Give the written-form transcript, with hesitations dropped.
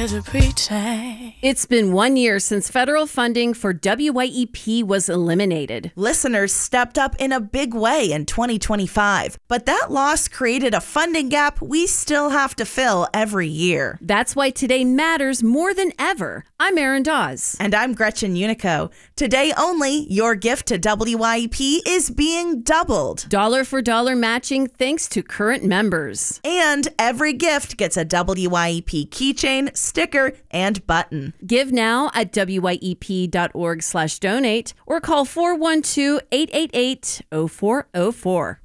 to pretend. It's been 1 year since federal funding for WYEP was eliminated. Listeners stepped up in a big way in 2025, but that loss created a funding gap we still have to fill every year. That's why today matters more than ever. I'm Erin Dawes. And I'm Gretchen Unico. Today only, your gift to WYEP is being doubled. Dollar for dollar matching thanks to current members. And every gift gets a WYEP keychain, sticker, and button. Give now at wyep.org/donate or call 412-888-0404.